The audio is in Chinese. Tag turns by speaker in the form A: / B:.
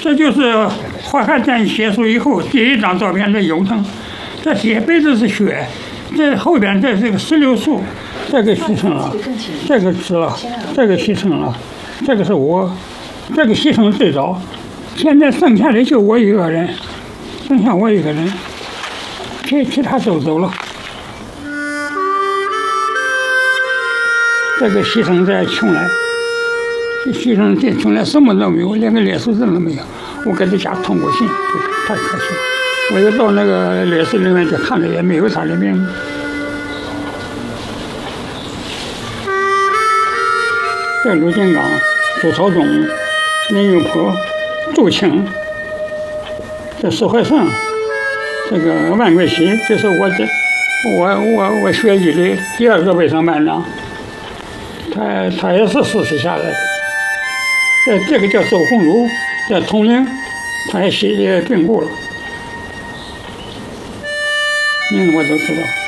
A: 这就是淮海战役结束以后第一张照片的永城。这铁杯子是血，这后边这是个石榴树，这个牺牲了，这个死了，这个牺牲了，这个是我，这个牺牲最早。现在剩下的就我一个人，剩下我一个人，其他都走了。这个牺牲在邛崃，牺牲在邛崃什么都没有，连个烈士证都没有。我给他家通过信，太可惜了。我又到那个烈士里面去看了，也没有他的名字。这陆金刚、朱朝忠、林有坡、杜庆，这石怀胜，这个万桂喜，这是我学医的第二个卫生班长，他也是40下来的。这个叫周鸿儒，在铜陵，他也病故了，名字我都知道。